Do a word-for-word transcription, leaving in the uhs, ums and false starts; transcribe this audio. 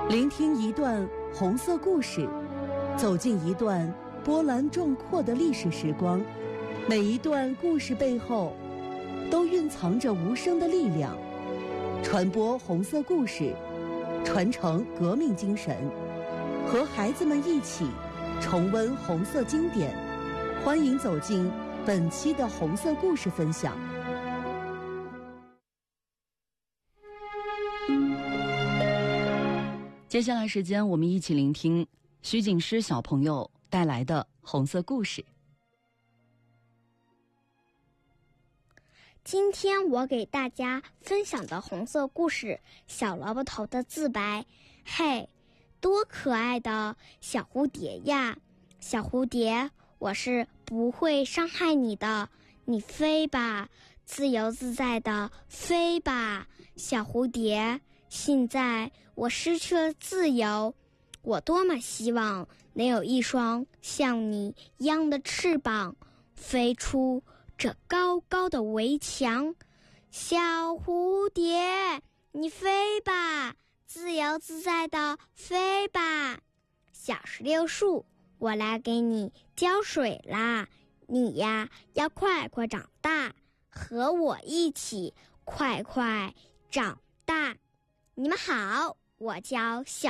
聆听一段红色故事，走进一段波澜壮阔的历史时光。每一段故事背后都蕴藏着无声的力量。传播红色故事，传承革命精神，和孩子们一起重温红色经典。欢迎走进本期的红色故事分享。接下来时间，我们一起聆听徐景诗小朋友带来的红色故事。 今天我给大家分享的红色故事，小萝卜头的自白。嘿，多可爱的小蝴蝶呀！小蝴蝶，我是不会伤害你的，你飞吧，自由自在的飞吧。小蝴蝶，现在我失去了自由，我多么希望能有一双像你一样的翅膀，飞出这高高的围墙。小蝴蝶，你飞吧，自由自在的飞吧。小石榴树，我来给你浇水啦，你呀要快快长大，和我一起快快长大。你们好，我叫小